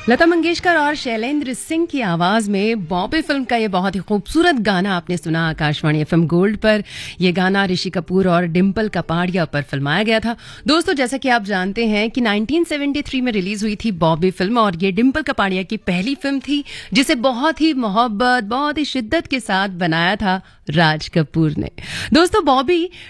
लता मंगेशकर और शैलेंद्र सिंह की आवाज में बॉबी फिल्म का ये बहुत ही खूबसूरत गाना आपने सुना आकाशवाणी एफएम गोल्ड पर। यह गाना ऋषि कपूर और डिम्पल कपाड़िया पर फिल्माया गया था। दोस्तों, जैसा कि आप जानते हैं कि 1973 में रिलीज हुई थी बॉबी फिल्म और ये डिम्पल कपाड़िया की पहली फिल्म थी जिसे बहुत ही मोहब्बत, बहुत ही शिद्दत के साथ बनाया था राज कपूर ने। दोस्तों, बॉबी